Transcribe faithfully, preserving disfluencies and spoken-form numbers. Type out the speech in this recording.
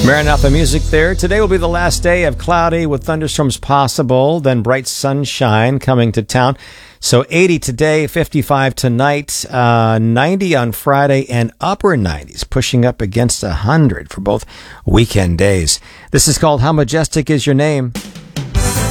Maranatha music there. Today will be the last day of cloudy with thunderstorms possible, then bright sunshine coming to town. So eighty today, fifty-five tonight, uh, ninety on Friday, and upper nineties, pushing up against one hundred for both weekend days. This is called How Majestic Is Your Name?